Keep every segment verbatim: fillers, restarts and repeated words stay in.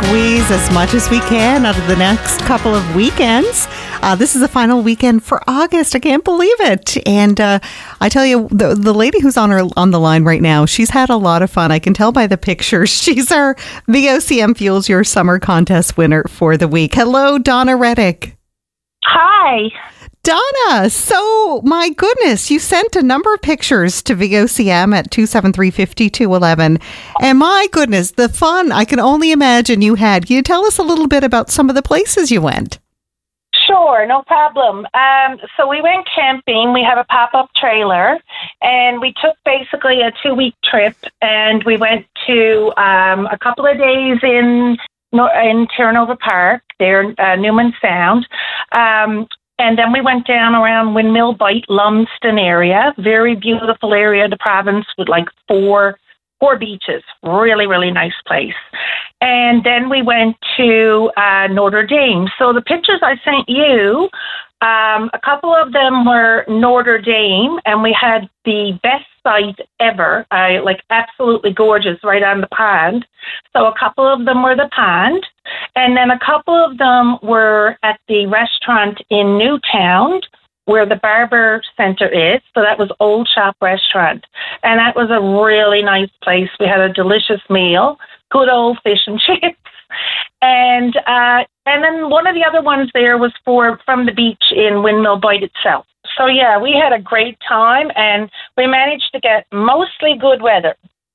squeeze as much as we can out of the next couple of weekends. Uh, this is the final weekend for August. I can't believe it. And uh, I tell you, the, the lady who's on her on the line right now, she's had a lot of fun. I can tell by the pictures. She's our V O C M Fuels Your Summer Contest winner for the week. Hello, Donna Reddick. Hi. Donna, so my goodness, you sent a number of pictures to V O C M at two seven three, five two one one. And my goodness, the fun I can only imagine you had. Can you tell us a little bit about some of the places you went? Sure, no problem. Um, so we went camping. We have a pop-up trailer, and we took basically a two-week trip, and we went to um, a couple of days in in Terranova Park, there, uh, Newman Sound. Um, and then we went down around Windmill Bight, Lumsden area. Very beautiful area of the province with like four four beaches. Really, really nice place. And then we went to uh, Notre Dame. So the pictures I sent you, um, a couple of them were Notre Dame, and we had the best site ever. I like absolutely gorgeous, right on the pond. So a couple of them were the pond, and then a couple of them were at the restaurant in Newtown, where the Barber Center is. So that was Old Shop Restaurant. And that was a really nice place. We had a delicious meal, good old fish and chips. And uh, and then one of the other ones there was for from the beach in Windmill Bight itself. So, yeah, we had a great time, and we managed to get mostly good weather.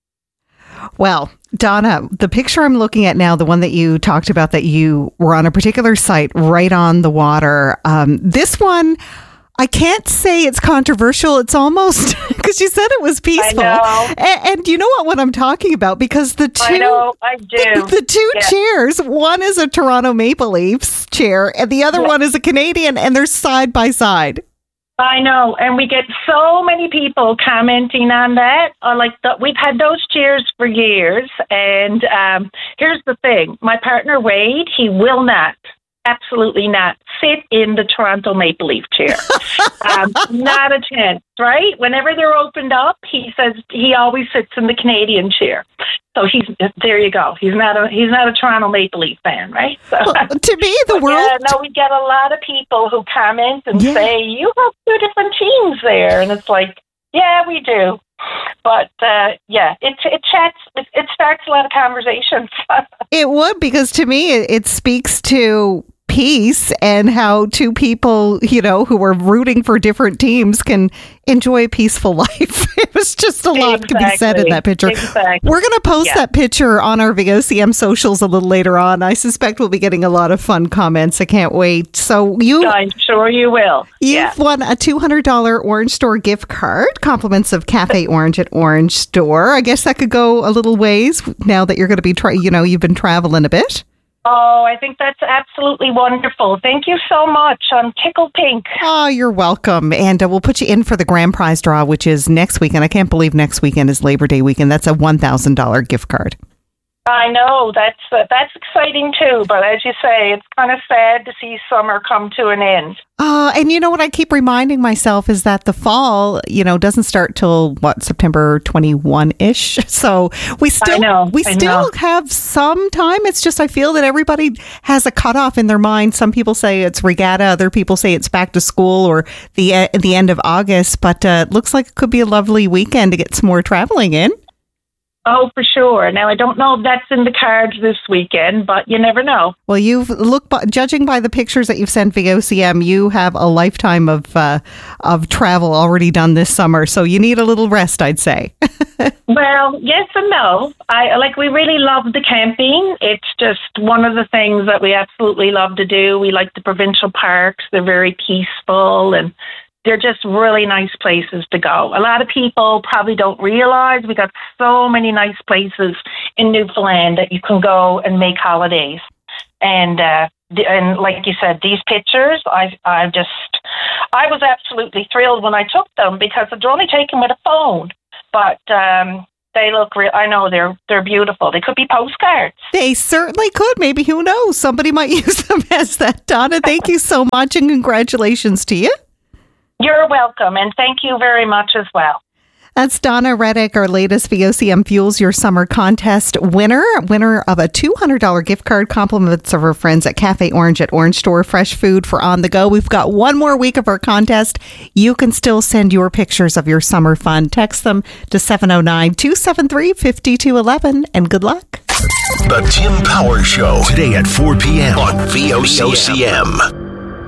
Well, Donna, the picture I'm looking at now, the one that you talked about, that you were on a particular site right on the water, um, this one, I can't say it's controversial. It's almost, because you said it was peaceful. I know. And, and you know what, what I'm talking about? Because the two, I know, I do. The, the two yeah. chairs, one is a Toronto Maple Leafs chair, and the other yeah. one is a Canadian, and they're side by side. I know, and we get so many people commenting on that. Or like the, we've had those chairs for years, and um, here's the thing: my partner Wade, he will not, absolutely not, sit in the Toronto Maple Leaf chair. um, not a chance, right? Whenever they're opened up, he says he always sits in the Canadian chair. So he's there. You go. He's not a he's not a Toronto Maple Leaf fan, right? So, well, to me, the world. Yeah, no, we get a lot of people who comment and yeah. say you have two different teams there, and it's like, yeah, we do. But uh, yeah, it it chats. It, it starts a lot of conversations. It would, because to me, it, it speaks to peace and how two people, you know, who are rooting for different teams can enjoy a peaceful life. It was just a lot exactly. to be said in that picture. Exactly. We're going to post yeah. that picture on our V O C M socials a little later on. I suspect we'll be getting a lot of fun comments. I can't wait. So you, I'm sure you will. You've yeah. won a two hundred dollars Orange Store gift card, compliments of Cafe Orange at Orange Store. I guess that could go a little ways now that you're going to be, tra- you know, you've been traveling a bit. Oh, I think that's absolutely wonderful. Thank you so much. I'm tickled pink. Oh, you're welcome. And uh, we'll put you in for the grand prize draw, which is next weekend. I can't believe next weekend is Labor Day weekend. That's a one thousand dollars gift card. I know. That's uh, that's exciting too. But as you say, it's kind of sad to see summer come to an end. Uh, and you know what I keep reminding myself is that the fall, you know, doesn't start till, what, September twenty-first-ish. So we still, I know, we I still know. have some time. It's just I feel that everybody has a cutoff in their mind. Some people say it's regatta. Other people say it's back to school or the, uh, the end of August. But uh, it looks like it could be a lovely weekend to get some more traveling in. Oh, for sure. Now, I don't know if that's in the cards this weekend, but you never know. Well, you've look, judging by the pictures that you've sent V O C M, you have a lifetime of uh, of travel already done this summer, so you need a little rest, I'd say. Well, yes and no. I like. We really love the camping. It's just one of the things that we absolutely love to do. We like the provincial parks. They're very peaceful, and they're just really nice places to go. A lot of people probably don't realize we got so many nice places in Newfoundland that you can go and make holidays. And uh, and like you said, these pictures, I I just, I was absolutely thrilled when I took them because they're only taken with a phone. But um, they look real. I know they're they're beautiful. They could be postcards. They certainly could. Maybe, who knows? Somebody might use them as that. Donna, thank you so much, and congratulations to you. You're welcome, and thank you very much as well. That's Donna Reddick, our latest V O C M Fuels Your Summer contest winner. Winner of a two hundred dollars gift card, compliments of her friends at Cafe Orange at Orange Store. Fresh food for on the go. We've got one more week of our contest. You can still send your pictures of your summer fun. Text them to seven oh nine, two seven three, five two one one, and good luck. The Tim Power Show, today at four p.m. on V O C M.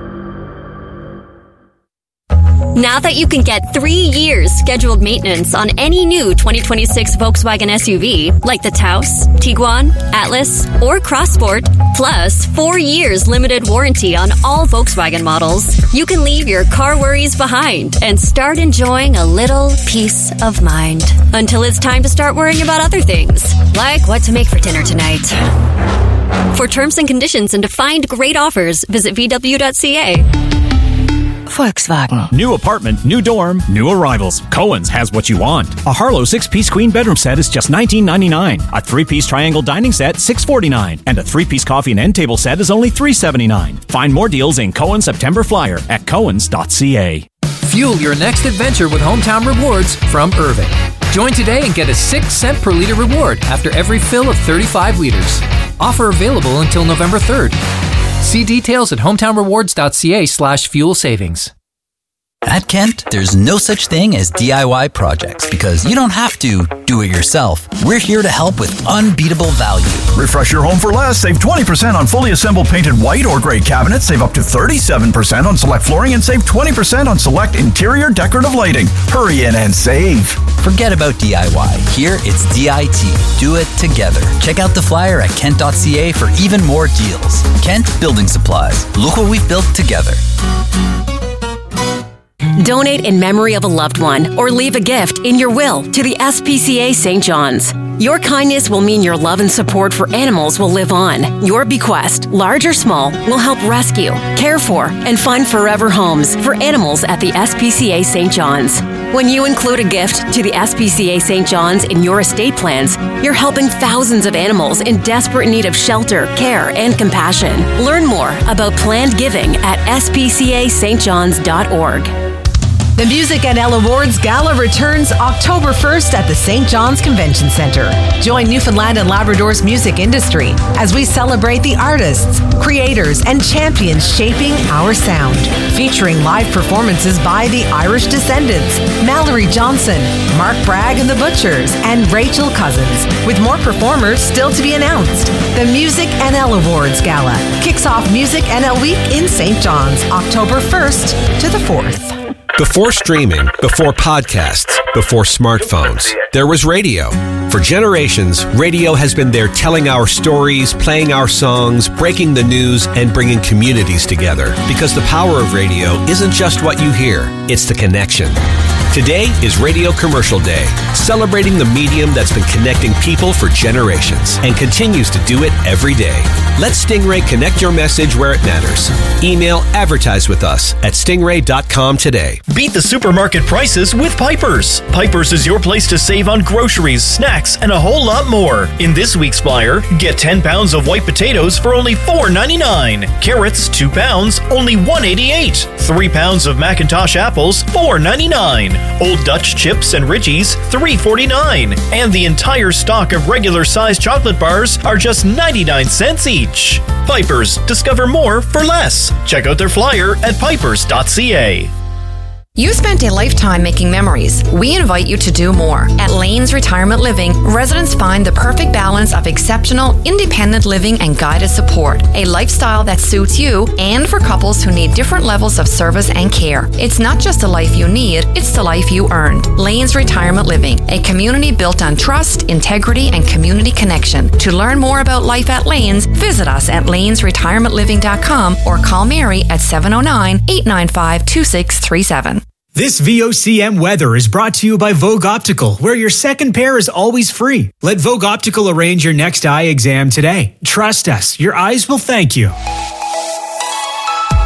Now that you can get three years scheduled maintenance on any new twenty twenty-six Volkswagen S U V, like the Taos, Tiguan, Atlas, or Crossport, plus four years limited warranty on all Volkswagen models, you can leave your car worries behind and start enjoying a little peace of mind. Until it's time to start worrying about other things, like what to make for dinner tonight. For terms and conditions and to find great offers, visit V W dot C A. Volkswagen. New apartment, new dorm, new arrivals. Cohen's has what you want. A Harlow six-piece queen bedroom set is just nineteen ninety-nine. A three-piece triangle dining set, six forty-nine. And a three-piece coffee and end table set is only three seventy-nine. Find more deals in Cohen's September Flyer at cohens dot c a. Fuel your next adventure with Hometown Rewards from Irving. Join today and get a six cent per liter reward after every fill of thirty-five liters. Offer available until November third. See details at hometown rewards dot c a slash fuel savings. At Kent, there's no such thing as D I Y projects because you don't have to do it yourself. We're here to help with unbeatable value. Refresh your home for less. Save twenty percent on fully assembled painted white or gray cabinets. Save up to thirty-seven percent on select flooring and save twenty percent on select interior decorative lighting. Hurry in and save. Forget about D I Y. Here, it's D I T. Do it together. Check out the flyer at kent dot c a for even more deals. Kent Building Supplies. Look what we've built together. Donate in memory of a loved one or leave a gift in your will to the S P C A Saint John's. Your kindness will mean your love and support for animals will live on. Your bequest, large or small, will help rescue, care for, and find forever homes for animals at the S P C A Saint John's. When you include a gift to the S P C A Saint John's in your estate plans, you're helping thousands of animals in desperate need of shelter, care, and compassion. Learn more about planned giving at s p c a st johns dot org. The Music N L Awards Gala returns October first at the Saint John's Convention Center. Join Newfoundland and Labrador's music industry as we celebrate the artists, creators, and champions shaping our sound. Featuring live performances by the Irish Descendants, Mallory Johnson, Mark Bragg and the Butchers, and Rachel Cousins, with more performers still to be announced. The Music N L Awards Gala kicks off Music N L Week in Saint John's, October first to the fourth. Before streaming, before podcasts, before smartphones, there was radio. For generations, radio has been there telling our stories, playing our songs, breaking the news, and bringing communities together. Because the power of radio isn't just what you hear, it's the connection. Today is Radio Commercial Day, celebrating the medium that's been connecting people for generations and continues to do it every day. Let Stingray connect your message where it matters. Email advertise with us at stingray dot com today. Beat the supermarket prices with Piper's. Piper's is your place to save on groceries, snacks, and a whole lot more. In this week's flyer, get ten pounds of white potatoes for only four ninety-nine. Carrots, two pounds, only one eighty-eight. three pounds of Macintosh apples, four ninety-nine. Old Dutch chips and Ritchies, three forty-nine. And the entire stock of regular-sized chocolate bars are just ninety-nine cents each. Piper's. Discover more for less. Check out their flyer at pipers dot c a. You spent a lifetime making memories. We invite you to do more. At Lane's Retirement Living, residents find the perfect balance of exceptional, independent living and guided support. A lifestyle that suits you and for couples who need different levels of service and care. It's not just the life you need, it's the life you earned. Lane's Retirement Living, a community built on trust, integrity, and community connection. To learn more about life at Lane's, visit us at lanes retirement living dot com or call Mary at seven oh nine, eight nine five, two six three seven. This V O C M weather is brought to you by Vogue Optical, where your second pair is always free. Let Vogue Optical arrange your next eye exam today. Trust us, your eyes will thank you.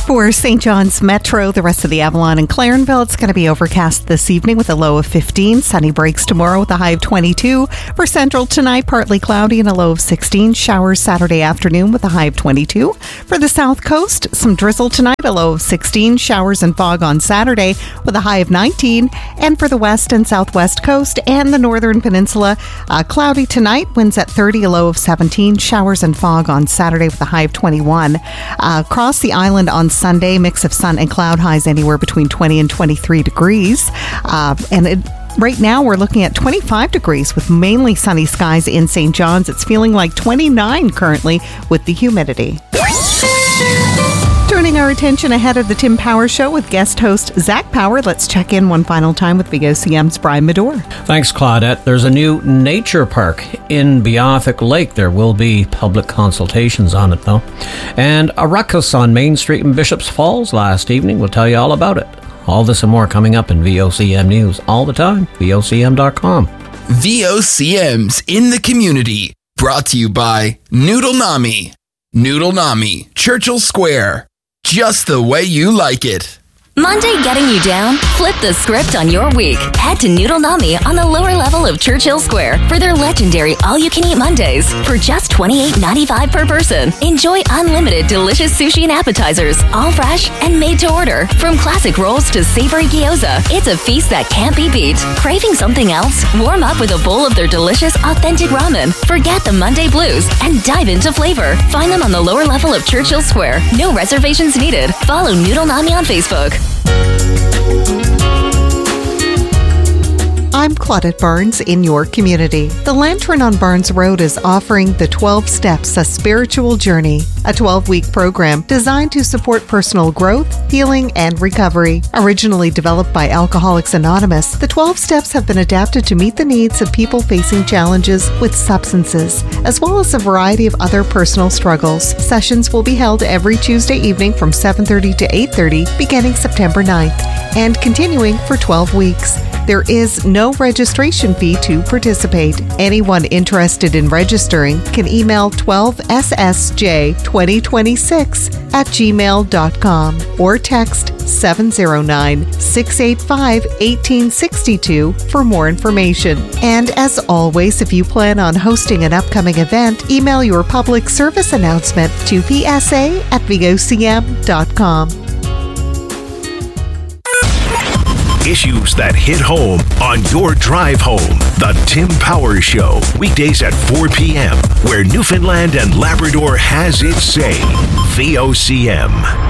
For Saint John's Metro, the rest of the Avalon and Clarenville, it's going to be overcast this evening with a low of fifteen. Sunny breaks tomorrow with a high of twenty-two. For Central tonight, partly cloudy and a low of sixteen. Showers Saturday afternoon with a high of twenty-two. For the South Coast, some drizzle tonight, a low of sixteen. Showers and fog on Saturday with a high of nineteen. And for the West and Southwest Coast and the Northern Peninsula, uh, cloudy tonight, winds at thirty, a low of seventeen. Showers and fog on Saturday with a high of twenty-one. Uh, across the island on Sunday, mix of sun and cloud, highs anywhere between twenty and twenty-three degrees. Uh, and it, right now we're looking at twenty-five degrees with mainly sunny skies in Saint John's. It's feeling like twenty-nine currently with the humidity. Turning our attention ahead of the Tim Power Show with guest host Zach Power, let's check in one final time with V O C M's Brian Medore. Thanks, Claudette. There's a new nature park in Beothic Lake. There will be public consultations on it, though. And a ruckus on Main Street in Bishops Falls last evening. We'll tell you all about it. All this and more coming up in V O C M News all the time. V O C M dot com. V O C M's In the Community. Brought to you by Noodle Nami. Noodle Nami, Churchill Square. Just the way you like it. Monday getting you down? Flip the script on your week. Head to Noodle Nami on the lower level of Churchill Square for their legendary all-you-can-eat Mondays for just twenty-eight ninety-five per person. Enjoy unlimited delicious sushi and appetizers, all fresh and made to order. From classic rolls to savory gyoza, it's a feast that can't be beat. Craving something else? Warm up with a bowl of their delicious, authentic ramen. Forget the Monday blues and dive into flavor. Find them on the lower level of Churchill Square. No reservations needed. Follow Noodle Nami on Facebook. I'm Claudette Barnes in your community. The Lantern on Barnes Road is offering the twelve Steps, a Spiritual Journey, a twelve-week program designed to support personal growth, healing, and recovery. Originally developed by Alcoholics Anonymous, the twelve Steps have been adapted to meet the needs of people facing challenges with substances, as well as a variety of other personal struggles. Sessions will be held every Tuesday evening from seven thirty to eight thirty, beginning September ninth, and continuing for twelve weeks. There is no registration fee to participate. Anyone interested in registering can email twelve S S J twenty twenty-six at gmail dot com or text seven zero nine, six eight five, one eight six two for more information. And as always, if you plan on hosting an upcoming event, email your public service announcement to p s a at v o c m dot com. Issues that hit home on your drive home. The Tim Power Show, weekdays at four p.m., where Newfoundland and Labrador has its say. V O C M.